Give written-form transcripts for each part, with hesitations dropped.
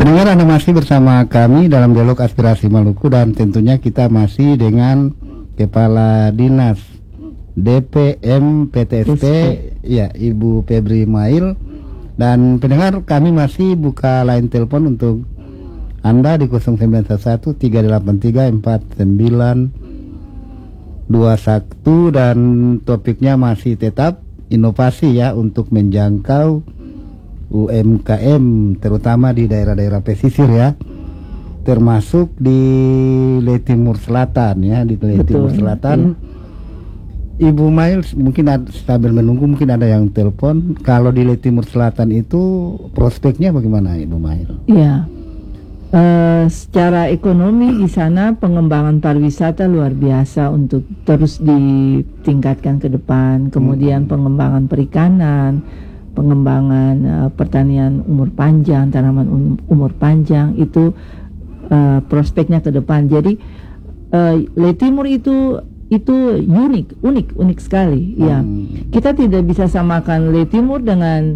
Pendengar, Anda masih bersama kami dalam dialog aspirasi Maluku, dan tentunya kita masih dengan Kepala Dinas DPM PTSP, ya, Ibu Febri Mail. Dan pendengar, kami masih buka line telepon untuk Anda di 0911 383 4921, dan topiknya masih tetap inovasi ya untuk menjangkau UMKM terutama di daerah-daerah pesisir ya, termasuk di Le Timur Selatan ya, di Le Timur Selatan. Ibu Mail mungkin sambil menunggu mungkin ada yang telepon. Kalau di Le Timur Selatan itu prospeknya bagaimana Ibu Mail? Iya, secara ekonomi di sana pengembangan pariwisata luar biasa untuk terus ditingkatkan ke depan. Kemudian pengembangan perikanan, pengembangan pertanian umur panjang, tanaman umur panjang itu prospeknya ke depan. Jadi Le Timur itu unik sekali. Ya, kita tidak bisa samakan Le Timur dengan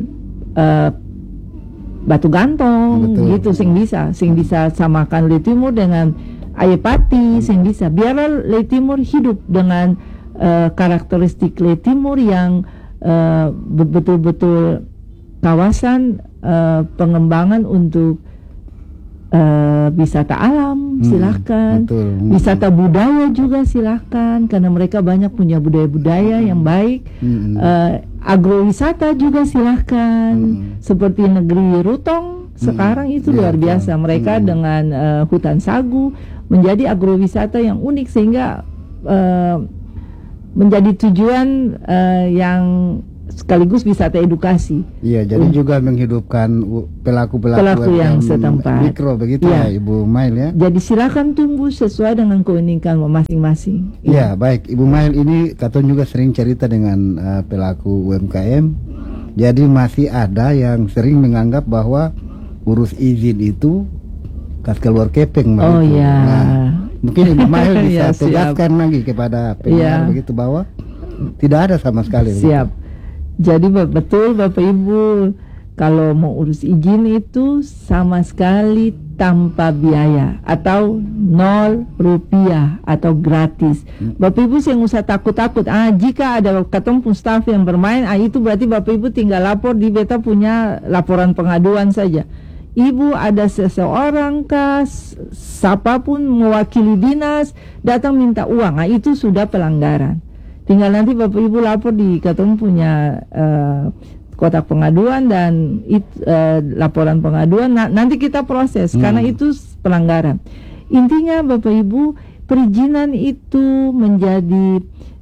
Batu Gantong. Betul. Gitu, sing bisa samakan Le Timur dengan Ayepati, sing bisa. Biarlah Le Timur hidup dengan karakteristik Le Timur yang betul-betul kawasan pengembangan untuk wisata alam, silahkan. Wisata budaya juga silahkan, karena mereka banyak punya budaya-budaya yang baik. Agrowisata juga silahkan, seperti negeri Rutong sekarang itu luar biasa. Mereka dengan hutan sagu menjadi agrowisata yang unik, sehingga menjadi tujuan yang sekaligus wisata edukasi. Iya, jadi juga menghidupkan pelaku-pelaku yang setempat. Mikro begitu ya, Ibu Mail ya. Jadi silakan tumbuh sesuai dengan keunikan masing-masing. Iya, baik Ibu Mail, ini Katon juga sering cerita dengan pelaku UMKM. Jadi masih ada yang sering menganggap bahwa urus izin itu kas keluar kepeng. Oh iya. Nah, mungkin Ibu Mail bisa tegaskan lagi kepada pendengar begitu bahwa tidak ada sama sekali. Siap. Begitu. Jadi betul Bapak Ibu, kalau mau urus izin itu sama sekali tanpa biaya atau 0 rupiah atau gratis. Bapak Ibu yang usah takut-takut. Jika ada ketemu staff yang bermain, itu berarti Bapak Ibu tinggal lapor di beta punya laporan pengaduan saja. Ibu ada seseorang siapapun mewakili dinas datang minta uang, itu sudah pelanggaran. Tinggal nanti Bapak Ibu lapor di ketemu punya kotak pengaduan dan laporan pengaduan. Nanti kita proses karena itu pelanggaran. Intinya Bapak Ibu, perizinan itu menjadi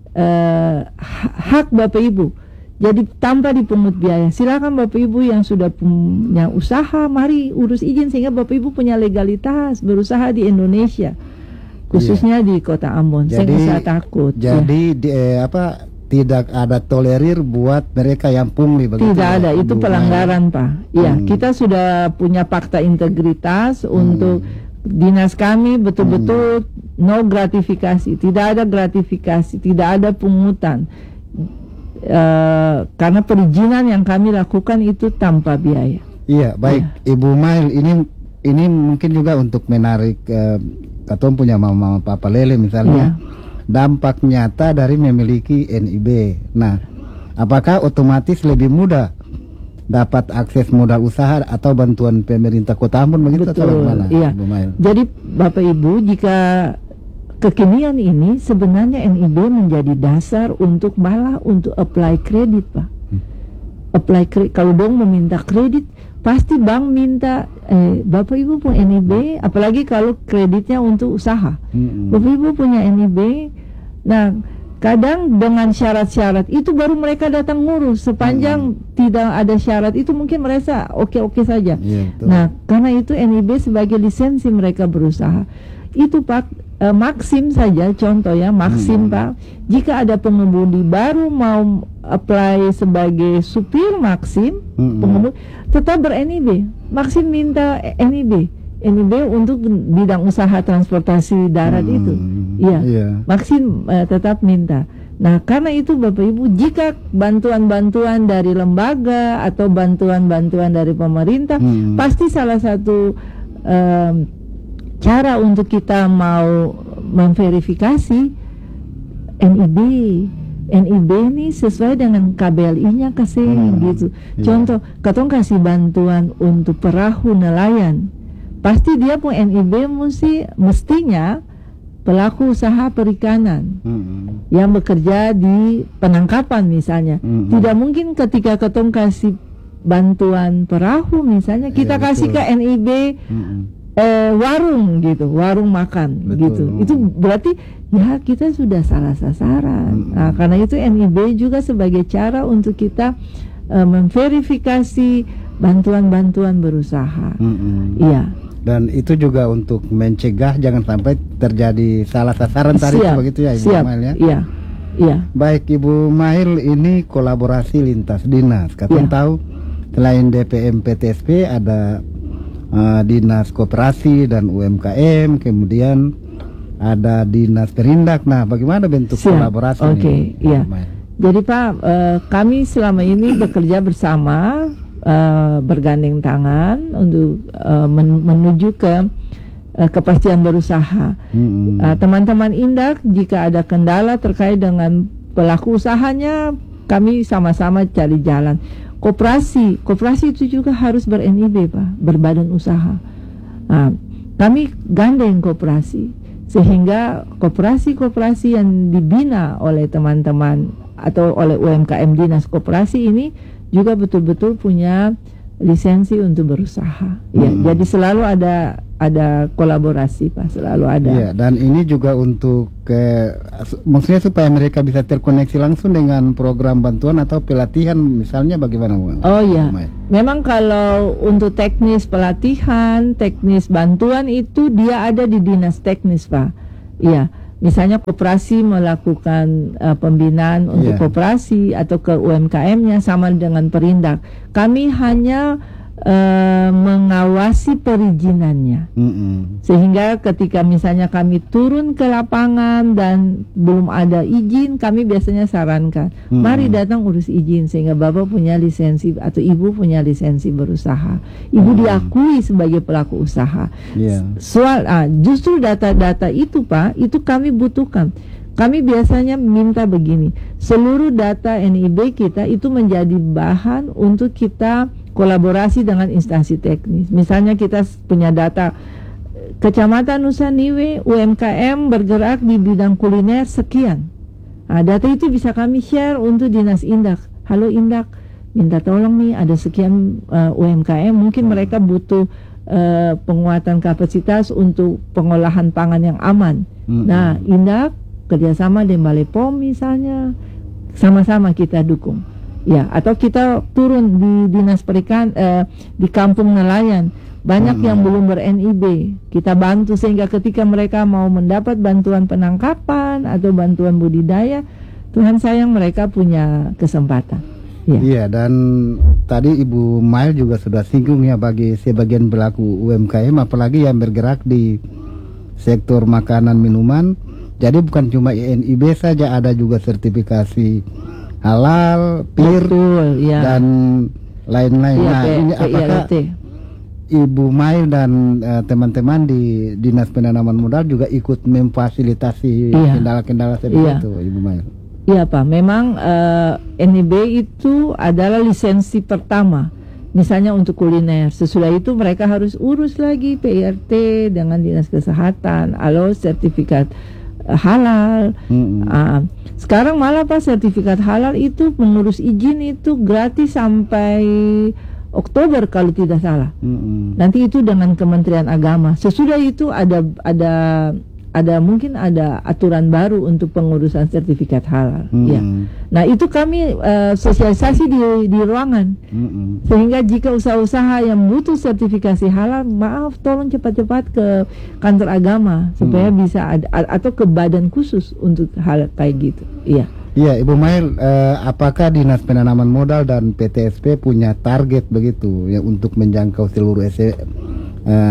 hak Bapak Ibu. Jadi tanpa dipungut biaya. Silakan Bapak Ibu yang sudah punya usaha, mari urus izin sehingga Bapak Ibu punya legalitas berusaha di Indonesia. Khususnya di Kota Ambon. Saya nggak usah takut. Jadi tidak ada tolerir buat mereka yang pungli begitu. Tidak ada, itu pelanggaran Pak. Iya, kita sudah punya fakta integritas untuk dinas kami, betul-betul no gratifikasi, tidak ada gratifikasi, tidak ada pungutan. Karena perizinan yang kami lakukan itu tanpa biaya. Iya, baik Ibu Mail, ini mungkin juga untuk menarik Katon punya mama papa lele misalnya, dampak nyata dari memiliki NIB. Nah, apakah otomatis lebih mudah dapat akses modal usaha atau bantuan pemerintah Kota Ambon begitu? Atau bagaimana? Iya. Jadi Bapak Ibu, jika kekinian ini sebenarnya NIB menjadi dasar untuk malah untuk apply kredit Pak. Apply kredit, kalau dong meminta kredit pasti bank minta Bapak Ibu punya NIB, apalagi kalau kreditnya untuk usaha. Bapak Ibu punya NIB. Nah, kadang dengan syarat-syarat itu baru mereka datang ngurus. Sepanjang tidak ada syarat itu mungkin mereka oke-oke saja. Nah, karena itu NIB sebagai lisensi mereka berusaha. Itu Pak, Maxim saja contoh ya, Maxim Pak. Jika ada pengemudi baru mau apply sebagai supir Maxim, pengemudi tetap ber-NIB. Maxim minta NIB untuk bidang usaha transportasi darat itu. Iya. Maxim tetap minta. Nah, karena itu Bapak Ibu, jika bantuan-bantuan dari lembaga atau bantuan-bantuan dari pemerintah, pasti salah satu cara untuk kita mau memverifikasi NIB. NIB ini sesuai dengan KBLI-nya kasih gitu. Contoh, katong kasih bantuan untuk perahu nelayan, pasti dia pun NIB mestinya pelaku usaha perikanan yang bekerja di penangkapan misalnya. Tidak mungkin ketika ketong kasih bantuan perahu misalnya kita kasih ke NIB warung gitu, warung makan gitu. Itu berarti ya kita sudah salah sasaran. Nah, karena itu NIB juga sebagai cara untuk kita memverifikasi bantuan-bantuan berusaha. Iya. Dan itu juga untuk mencegah jangan sampai terjadi salah sasaran tadi begitu ya Ibu Mail ya. Iya. Iya. Baik Ibu Mail, ini kolaborasi lintas dinas. Katong tahu selain DPM PTSP ada Dinas Koperasi dan UMKM, kemudian ada Dinas Perindak. Nah, bagaimana bentuk kolaborasi ini? Iya. Jadi Pak, kami selama ini bekerja bersama, bergandeng tangan untuk menuju ke kepastian berusaha. Teman-teman Indak, jika ada kendala terkait dengan pelaku usahanya, kami sama-sama cari jalan. Koperasi itu juga harus ber-NIB Pak, berbadan usaha. Nah, kami gandeng koperasi, sehingga koperasi-koperasi yang dibina oleh teman-teman atau oleh UMKM Dinas Koperasi ini juga betul-betul punya lisensi untuk berusaha. Ya, jadi selalu ada kolaborasi Pak, selalu ada. Iya, dan ini juga untuk maksudnya supaya mereka bisa terkoneksi langsung dengan program bantuan atau pelatihan misalnya bagaimana Bu? Oh iya, memang kalau untuk teknis pelatihan, teknis bantuan itu dia ada di dinas teknis Pak. Iya. Misalnya koperasi melakukan pembinaan untuk koperasi atau ke UMKM-nya sama dengan Perindak. Kami hanya mengawasi perizinannya. Sehingga ketika misalnya kami turun ke lapangan dan belum ada izin, kami biasanya sarankan, mari datang urus izin sehingga Bapak punya lisensi atau Ibu punya lisensi berusaha. Ibu diakui sebagai pelaku usaha. Justru data-data itu Pak, itu kami butuhkan. Kami biasanya minta begini, seluruh data NIB kita itu menjadi bahan untuk kita kolaborasi dengan instansi teknis. Misalnya kita punya data Kecamatan Nusa Niwe UMKM bergerak di bidang kuliner sekian. Nah, data itu bisa kami share untuk Dinas Indak. Halo Indak, minta tolong nih ada sekian UMKM, mungkin mereka butuh penguatan kapasitas untuk pengolahan pangan yang aman. Nah, Indak kerjasama dengan Balai POM misalnya, sama-sama kita dukung. Ya, atau kita turun di dinas perikanan, di kampung nelayan, banyak yang belum ber-NIB, kita bantu sehingga ketika mereka mau mendapat bantuan penangkapan atau bantuan budidaya, Tuhan sayang mereka punya kesempatan. Iya, dan tadi Ibu Mail juga sudah singgung ya bagi sebagian pelaku UMKM, apalagi yang bergerak di sektor makanan minuman. Jadi bukan cuma NIB saja, ada juga sertifikasi halal, PIR, dan lain-lain. Nah, ini apakah Ibu Mail dan teman-teman di Dinas Penanaman Modal juga ikut memfasilitasi kendala-kendala seperti itu, Ibu Mail? Iya Pak, memang NIB itu adalah lisensi pertama. Misalnya untuk kuliner, sesudah itu mereka harus urus lagi PIRT dengan Dinas Kesehatan, sertifikat halal. Sekarang malah Pak, sertifikat halal itu mengurus izin itu gratis sampai Oktober kalau tidak salah. Nanti itu dengan Kementerian Agama. Sesudah itu mungkin ada aturan baru untuk pengurusan sertifikat halal. Ya. Nah, itu kami sosialisasi di ruangan. Sehingga jika usaha-usaha yang butuh sertifikasi halal, maaf tolong cepat-cepat ke kantor agama supaya bisa ada, atau ke badan khusus untuk hal kayak gitu. Iya. Iya, Ibu Mail, apakah Dinas Penanaman Modal dan PTSP punya target begitu ya untuk menjangkau seluruh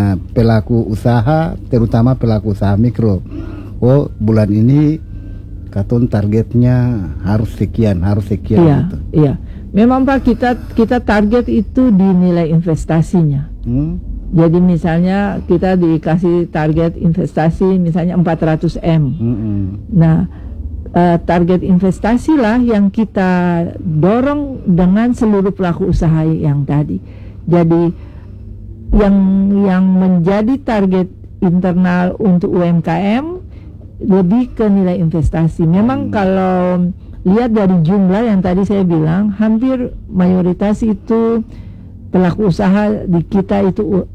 pelaku usaha, terutama pelaku usaha mikro? Oh, bulan ini katon targetnya harus sekian Iya, gitu. iya. Memang Pak, kita target itu di nilai investasinya. Jadi misalnya kita dikasih target investasi misalnya 400 M. Nah, target investasi lah yang kita dorong dengan seluruh pelaku usaha yang tadi. Jadi yang menjadi target internal untuk UMKM lebih ke nilai investasi. Memang kalau lihat dari jumlah yang tadi saya bilang, hampir mayoritas itu pelaku usaha di kita itu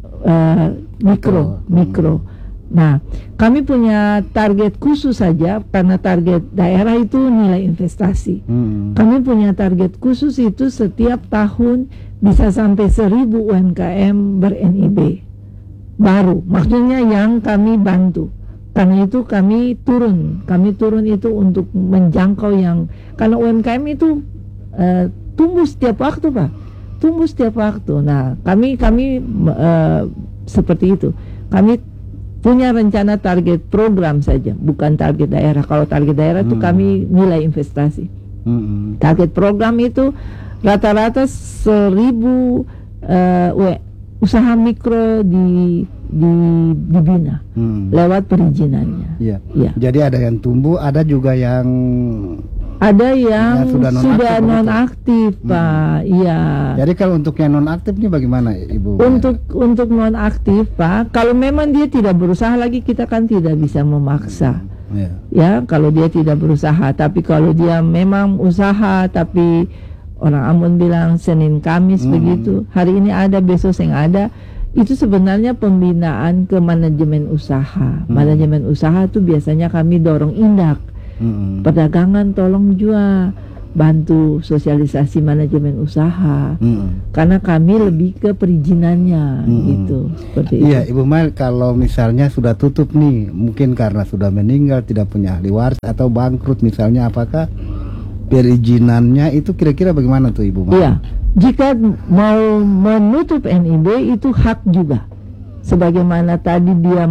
mikro. Nah, kami punya target khusus saja karena target daerah itu nilai investasi. Kami punya target khusus itu setiap tahun bisa sampai 1.000 UMKM ber-NIB baru. Maksudnya yang kami bantu. Karena itu kami turun itu untuk menjangkau yang, karena UMKM itu tumbuh setiap waktu Pak, tumbuh setiap waktu. Nah, kami seperti itu. Kami punya rencana target program saja, bukan target daerah. Kalau target daerah itu kami nilai investasi. Target program itu rata-rata 1.000 usaha mikro dibina lewat perizinannya. Iya. Jadi ada yang tumbuh, ada juga yang sudah nonaktif, Pak. Iya. Jadi kalau untuk yang nonaktif ini bagaimana, Ibu? Untuk nonaktif, Pak, kalau memang dia tidak berusaha lagi, kita kan tidak bisa memaksa. Ya, kalau dia tidak berusaha. Tapi kalau dia memang usaha, tapi orang Ambon bilang Senin Kamis begitu, hari ini ada, besok yang ada, itu sebenarnya pembinaan ke manajemen usaha. Manajemen usaha itu biasanya kami dorong indak. Perdagangan tolong juga bantu sosialisasi manajemen usaha, karena kami lebih ke perizinannya gitu. Seperti iya, itu. Ibu Mail, kalau misalnya sudah tutup nih, mungkin karena sudah meninggal, tidak punya ahli waris atau bangkrut misalnya, apakah perizinannya itu kira-kira bagaimana tuh, Ibu Mail? Iya, jika mau menutup NIB itu hak juga. Sebagaimana tadi dia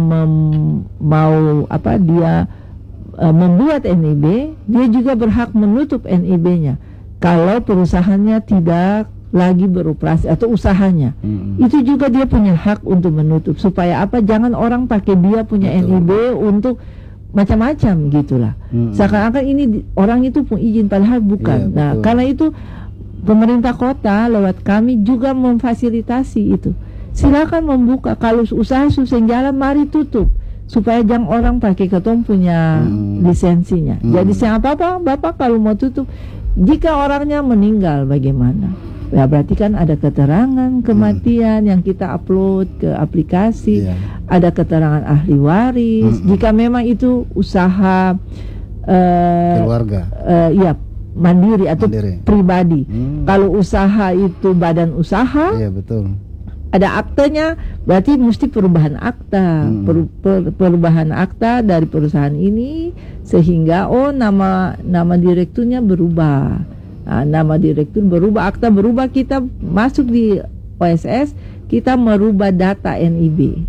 membuat NIB, dia juga berhak menutup NIB-nya kalau perusahaannya tidak lagi beroperasi atau usahanya. Itu juga dia punya hak untuk menutup. Supaya apa? Jangan orang pakai dia punya NIB untuk macam-macam gitulah. Seakan-akan ini orang itu pun izin, padahal bukan. Nah, karena itu pemerintah kota lewat kami juga memfasilitasi itu. Silakan membuka, kalau usaha susah jalan, mari tutup. Supaya jangan orang pakai ketong punya lisensinya. Jadi siapa Bapak kalau mau tutup, jika orangnya meninggal bagaimana? Ya berarti kan ada keterangan kematian yang kita upload ke aplikasi, ada keterangan ahli waris. Jika memang itu usaha keluarga, ya mandiri atau pribadi. Kalau usaha itu badan usaha, iya betul, ada aktenya, berarti mesti perubahan akta, perubahan akta dari perusahaan ini sehingga nama direkturnya berubah. Nah, nama direktur berubah, akta berubah, kita masuk di OSS, kita merubah data NIB.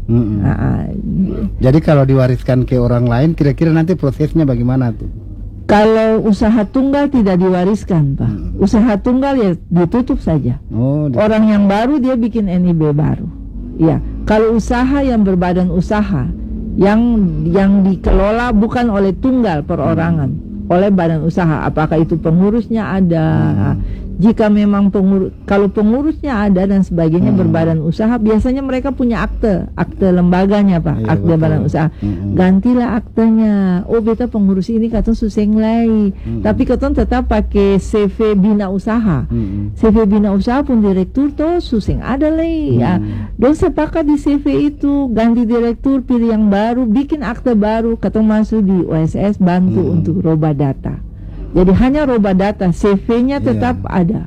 Jadi kalau diwariskan ke orang lain, kira-kira nanti prosesnya bagaimana tuh? Kalau usaha tunggal tidak diwariskan, Pak. Usaha tunggal ya ditutup saja. Orang yang baru dia bikin NIB baru. Ya, kalau usaha yang berbadan usaha yang dikelola bukan oleh tunggal perorangan, oleh badan usaha, apakah itu pengurusnya ada. Jika memang kalau pengurusnya ada dan sebagainya berbadan usaha, biasanya mereka punya akte lembaganya, Pak, akte badan usaha. Gantilah aktenya. Oh, beta pengurus ini katong suseng lai, tapi katong tetap pakai CV bina usaha. CV bina usaha pun direktur tuh suseng ada lai. Ya, don sepakat di CV itu ganti direktur, pilih yang baru, bikin akte baru, katong masuk di OSS bantu untuk robah data. Jadi hanya robah data, CV-nya tetap ada.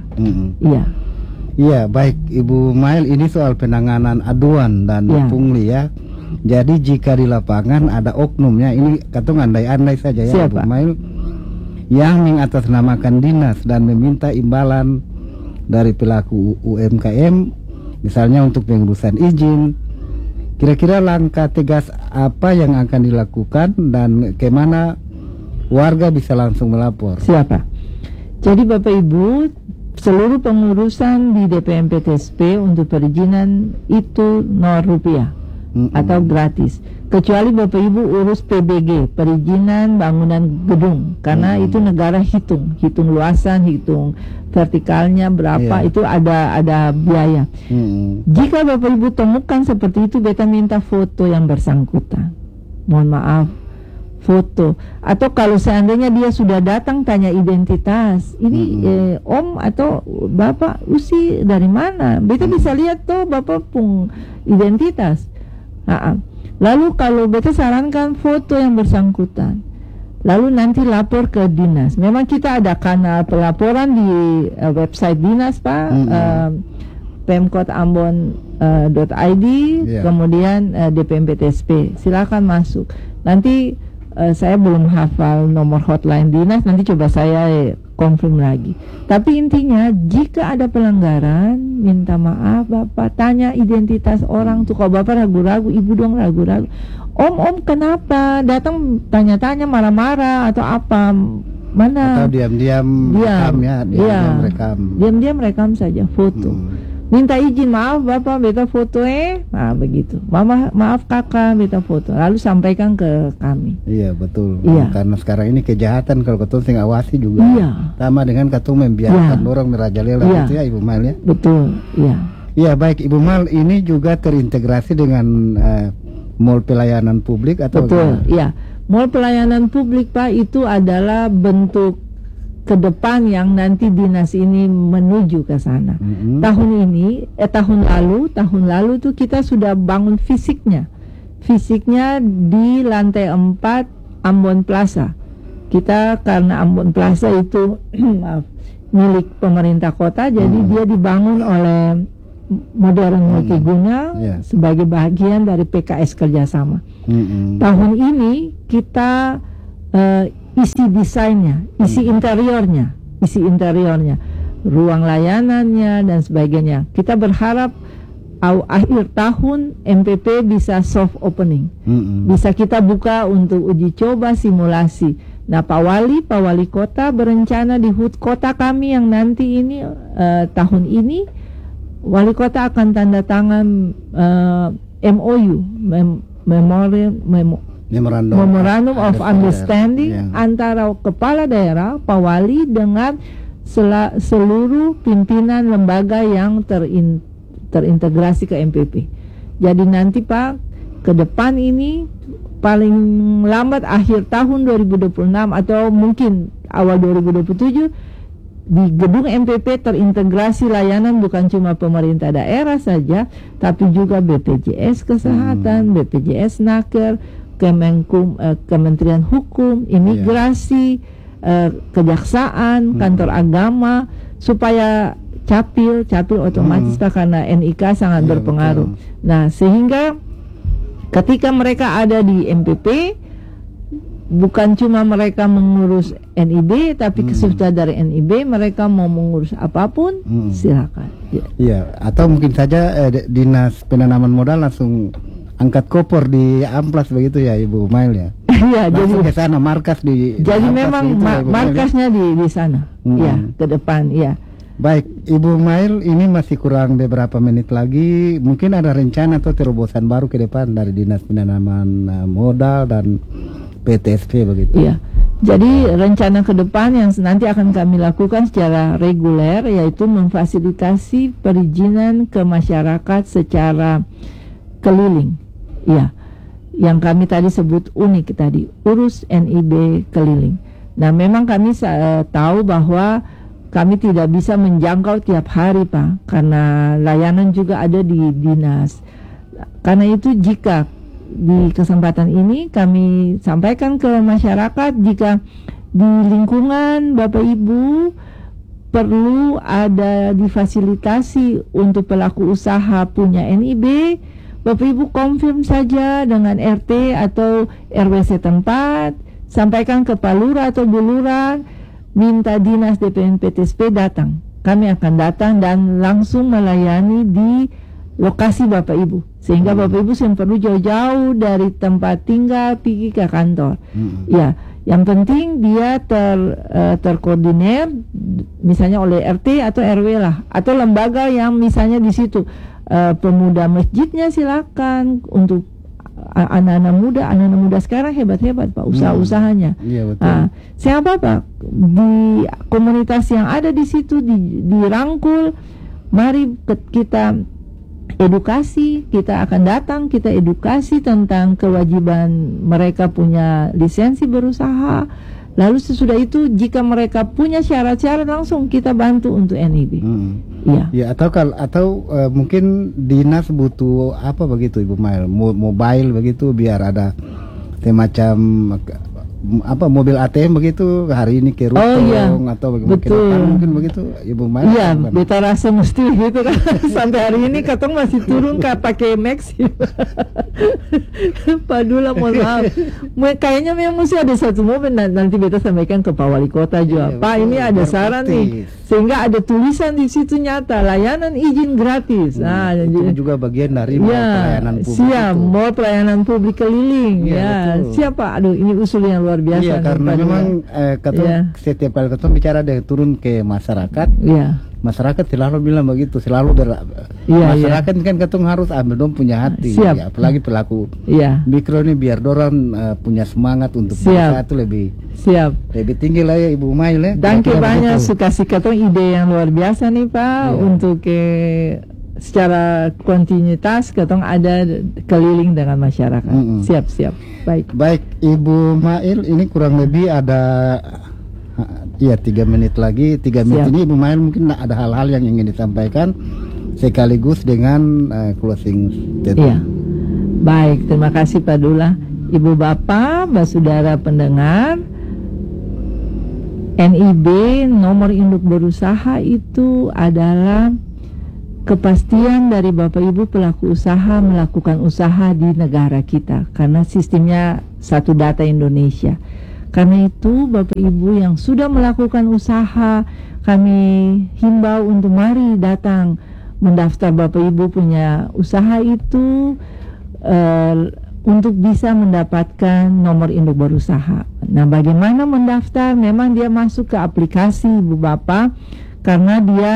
Iya, baik Ibu Mail, ini soal penanganan aduan dan pungli ya. Jadi jika di lapangan ada oknumnya, ini katong andai-andai saja ya, Ibu Mail, yang mengatasnamakan dinas dan meminta imbalan dari pelaku UMKM, misalnya untuk pengurusan izin, kira-kira langkah tegas apa yang akan dilakukan dan kemana warga bisa langsung melapor. Siapa? Jadi Bapak Ibu, seluruh pengurusan di DPM PTSP untuk perizinan itu Rp0 atau gratis. Kecuali Bapak Ibu urus PBG, perizinan bangunan gedung, karena itu negara hitung luasan, hitung vertikalnya berapa, itu ada biaya. Jika Bapak Ibu temukan seperti itu, beta minta foto yang bersangkutan. Mohon maaf, foto. Atau kalau seandainya dia sudah datang tanya identitas, ini Om atau Bapak usi dari mana? Beta bisa lihat tuh Bapak pun identitas. Lalu kalau beta sarankan foto yang bersangkutan, lalu nanti lapor ke dinas. Memang kita ada kanal pelaporan di website dinas Pak, pemkotambon.id, kemudian DPM PTSP. Silakan masuk. Nanti saya belum hafal nomor hotline dinas, nanti coba saya confirm lagi. Tapi intinya jika ada pelanggaran, minta maaf Bapak, tanya identitas orang tuh. Kalau Bapak ragu-ragu, Ibu dong ragu-ragu, Om kenapa datang tanya-tanya marah-marah atau apa, mana, atau diam-diam rekam ya, diam-diam rekam saja foto. Minta izin, maaf Bapak, beta foto begitu. Mama, maaf Kakak, beta foto. Lalu sampaikan ke kami. Iya betul. Iya. Karena sekarang ini kejahatan kalau ketua sing awasi juga. Iya. Sama dengan ketua membiarkan orang merajalela gitu ya Ibu Mal ya. Betul. Iya. Iya baik Ibu Mal, ini juga terintegrasi dengan mall pelayanan publik atau? Betul. Iya. Mall pelayanan publik Pak itu adalah bentuk ke depan yang nanti dinas ini menuju ke sana. Tahun lalu tuh kita sudah bangun fisiknya di lantai 4 Ambon Plaza. Kita karena Ambon Plaza itu milik pemerintah kota, jadi dia dibangun oleh Modern Multiguna sebagai bagian dari PKS kerjasama. Tahun ini kita isi desainnya, isi interiornya, ruang layanannya dan sebagainya. Kita berharap akhir tahun MPP bisa soft opening, bisa kita buka untuk uji coba simulasi. Nah Pak Wali Kota berencana di HUT kota kami yang nanti ini tahun ini Wali Kota akan tanda tangan MOU, Memorandum of Understanding antara kepala daerah, Pak Wali dengan seluruh pimpinan lembaga yang terintegrasi ke MPP. Jadi nanti Pak, ke depan ini paling lambat akhir tahun 2026 atau mungkin awal 2027 di gedung MPP terintegrasi layanan bukan cuma pemerintah daerah saja, tapi juga BPJS Kesehatan, BPJS Naker, Kementerian Hukum, Imigrasi, Kejaksaan, Kantor Agama, supaya capil otomatis karena NIK sangat berpengaruh. Betul. Nah sehingga ketika mereka ada di MPP, bukan cuma mereka mengurus NIB, tapi sudah dari NIB mereka mau mengurus apapun, silakan. Iya, atau mungkin saja dinas penanaman modal langsung angkat kopor di Amplas begitu ya Ibu Mail ya. Iya, jadi ke sana markas di. Jadi Amplas memang markasnya di sana. Iya, ke depan, iya. Baik, Ibu Mail, ini masih kurang beberapa menit lagi. Mungkin ada rencana atau terobosan baru ke depan dari Dinas Penanaman Modal dan PTSP begitu. Iya. Jadi rencana ke depan yang nanti akan kami lakukan secara reguler yaitu memfasilitasi perizinan ke masyarakat secara keliling. Iya. Yang kami tadi sebut unik tadi, urus NIB keliling. Nah, memang kami tahu bahwa kami tidak bisa menjangkau tiap hari Pak, karena layanan juga ada di dinas. Karena itu jika di kesempatan ini kami sampaikan ke masyarakat, jika di lingkungan Bapak Ibu perlu ada difasilitasi untuk pelaku usaha punya NIB, Bapak Ibu confirm saja dengan RT atau RW setempat, sampaikan ke Pak Lurah atau Bu Lurah, minta dinas DPM PTSP datang. Kami akan datang dan langsung melayani di lokasi Bapak Ibu, sehingga Bapak Ibu yang perlu jauh-jauh dari tempat tinggal pergi ke kantor. Ya, Yang penting dia terkoordinir misalnya oleh RT atau RW lah, atau lembaga yang misalnya di situ pemuda masjidnya silakan untuk anak-anak muda sekarang hebat-hebat Pak usaha-usahanya. Iya, betul. Nah, siapa Pak di komunitas yang ada di situ dirangkul, mari kita edukasi, kita akan datang, kita edukasi tentang kewajiban mereka punya lisensi berusaha. Lalu sesudah itu jika mereka punya syarat-syarat langsung kita bantu untuk NIB. Iya. Ya, atau mungkin dinas butuh apa begitu Ibu Mail, mobile begitu biar ada semacam apa mobil ATM begitu hari ini ke Rutong atau bagaimana mungkin begitu Ibu Mail. Iya, beta rasa mesti gitu kan. Sampai hari ini katong masih turun pakai Maxi. Padula mohon maaf. Kayaknya memang mesti ada satu mobil, nanti beta sampaikan ke Pak Wali Kota juga. Iya, Pak, ini ada saran nih. Sehingga ada tulisan di situ nyata layanan izin gratis. Nah, itu juga bagian dari pelayanan publik. Siap, mau pelayanan publik keliling. Ya, siapa? Aduh, ini usul yang luar biasa. Iya, karena memang setiap kali ketemu bicara dia turun ke masyarakat. Iya. Masyarakat selalu bilang begitu, selalu masyarakat kan ketemu harus ambil dong punya hati. Siap. Ya, apalagi pelaku mikro ini biar dorang punya semangat untuk berusaha itu lebih tinggi lah ya Ibu Mail ya. Dan banyak suka ketemu ide yang luar biasa nih Pak untuk secara kontinuitas ketemu ada keliling dengan masyarakat. Siap. Baik Ibu Mail, ini kurang lebih ada 3 menit lagi. 3 menit ini Ibu Mail mungkin ada hal-hal yang ingin disampaikan sekaligus dengan closing statement. Iya. Baik, terima kasih Pak Dula. Ibu Bapak, saudara pendengar, NIB nomor induk berusaha itu adalah kepastian dari Bapak Ibu pelaku usaha melakukan usaha di negara kita, karena sistemnya satu data Indonesia. Karena itu Bapak Ibu yang sudah melakukan usaha, kami himbau untuk mari datang mendaftar Bapak Ibu punya usaha itu untuk bisa mendapatkan nomor induk berusaha. Nah, bagaimana mendaftar? Memang dia masuk ke aplikasi Ibu Bapak, karena dia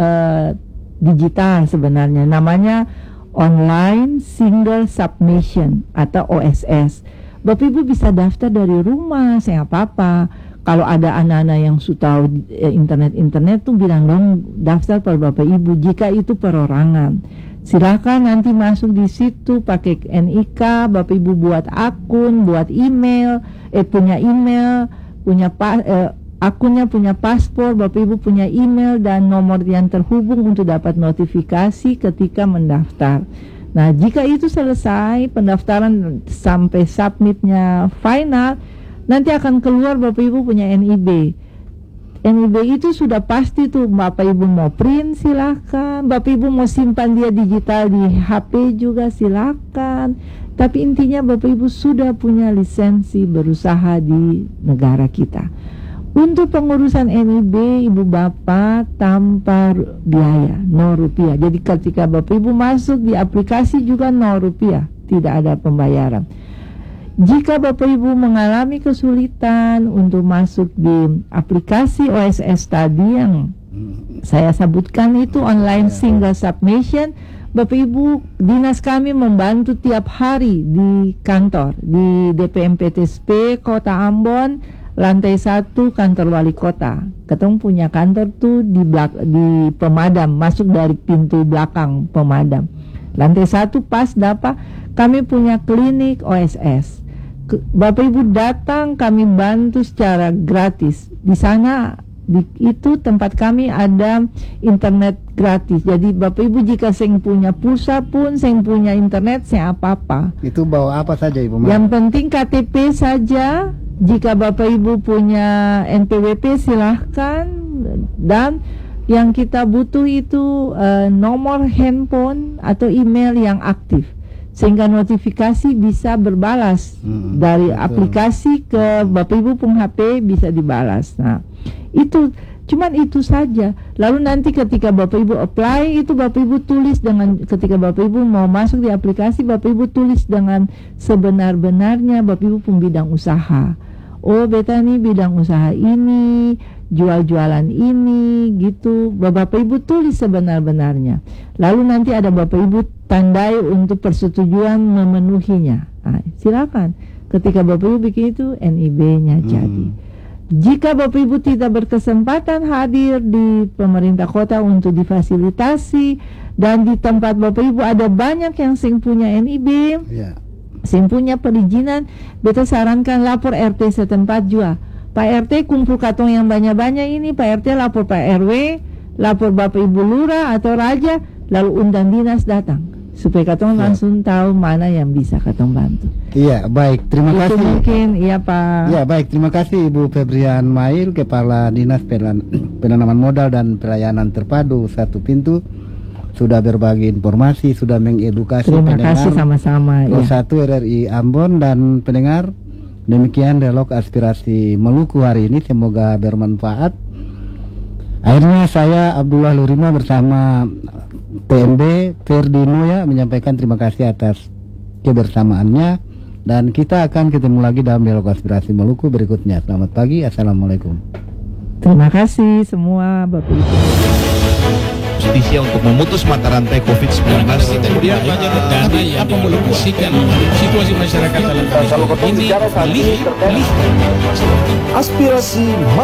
digital sebenarnya, namanya Online Single Submission atau OSS. Bapak Ibu bisa daftar dari rumah, saya apa-apa. Kalau ada anak-anak yang sudah tahu internet tuh bilang dong daftar per Bapak Ibu. Jika itu perorangan, silakan nanti masuk di situ pakai NIK. Bapak Ibu buat akun, buat email, punya email, akunnya punya paspor. Bapak Ibu punya email dan nomor yang terhubung untuk dapat notifikasi ketika mendaftar. Nah, jika itu selesai pendaftaran sampai submitnya final, nanti akan keluar Bapak Ibu punya NIB. NIB itu sudah pasti tuh, Bapak Ibu mau print silakan, Bapak Ibu mau simpan dia digital di HP juga silakan. Tapi intinya Bapak Ibu sudah punya lisensi berusaha di negara kita. Untuk pengurusan NIB Ibu Bapak tanpa biaya, 0 rupiah. Jadi ketika Bapak Ibu masuk di aplikasi juga 0 rupiah, tidak ada pembayaran. Jika Bapak Ibu mengalami kesulitan untuk masuk di aplikasi OSS tadi yang saya sebutkan itu Online Single Submission, Bapak Ibu, dinas kami membantu tiap hari di kantor, di DPMPTSP Kota Ambon, lantai 1 kantor wali kota. Ketemu punya kantor tuh di Pemadam, masuk dari pintu belakang Pemadam. Lantai 1 pas dapat kami punya klinik OSS. Bapak Ibu datang, kami bantu secara gratis. Di sana itu tempat kami ada internet gratis. Jadi Bapak Ibu jika seng punya pulsa pun, seng punya internet, seng apa-apa. Itu bawa apa saja Ibu? Yang penting KTP saja. Jika Bapak Ibu punya NPWP silahkan. Dan yang kita butuh itu nomor handphone atau email yang aktif, sehingga notifikasi bisa berbalas dari aplikasi ke Bapak Ibu pun HP bisa dibalas. Nah, itu cuman itu saja. Lalu nanti ketika Bapak Ibu apply itu Bapak Ibu tulis dengan, ketika Bapak Ibu mau masuk di aplikasi, Bapak Ibu tulis dengan sebenar-benarnya Bapak Ibu pun bidang usaha. oh beta nih bidang usaha ini, jual-jualan ini gitu. Bapak Ibu tulis sebenar-benarnya. Lalu nanti ada Bapak Ibu tandai untuk persetujuan memenuhinya. Nah, silakan. Ketika Bapak Ibu bikin itu, NIB-nya jadi. Jika Bapak Ibu tidak berkesempatan hadir di pemerintah kota untuk difasilitasi, dan di tempat Bapak Ibu ada banyak yang sing punya NIB, sing punya perizinan, beta sarankan lapor RT setempat juga. Pak RT kumpul katong yang banyak-banyak ini, Pak RT lapor Pak RW, lapor Bapak Ibu Lurah atau Raja, lalu undang dinas datang supaya katong langsung tahu mana yang bisa katong bantu. Iya, baik. Terima Itu kasih. mungkin, iya Pak. Ya, baik. Terima kasih Ibu Febrian Mail, Kepala Dinas Penanaman Modal dan Pelayanan Terpadu Satu Pintu, sudah berbagi informasi, sudah mengedukasi Terima pendengar. kasih sama-sama. Ya. 1 RRI Ambon dan pendengar. Demikian dialog aspirasi Maluku hari ini, semoga bermanfaat. Akhirnya saya Abdullah Lurima bersama PMB Ferdino ya menyampaikan terima kasih atas kebersamaannya, dan kita akan ketemu lagi dalam dialog aspirasi Maluku berikutnya. Selamat pagi, assalamualaikum. Terima kasih semua Bapak Ibu. Justisia untuk memutus mata rantai COVID-19. Kemudian banyak dana yang dialokasikan situasi masyarakat dalam kondisi ini. Aspirasi